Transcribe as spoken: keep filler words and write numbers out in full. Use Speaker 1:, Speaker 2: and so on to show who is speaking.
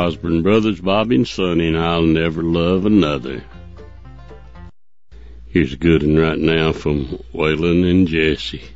Speaker 1: Osborne brothers, Bobby and Sonny, and I'll never love another. Here's a good one right now from Waylon and Jesse.